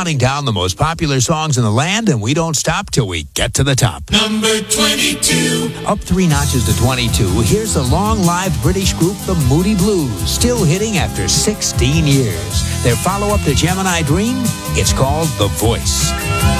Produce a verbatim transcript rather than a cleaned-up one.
counting down the most popular songs in the land, and we don't stop till we get to the top. Number twenty-two. Up three notches to twenty-two, here's the long-lived British group, the Moody Blues, still hitting after sixteen years. Their follow-up to Gemini Dream, it's called The Voice.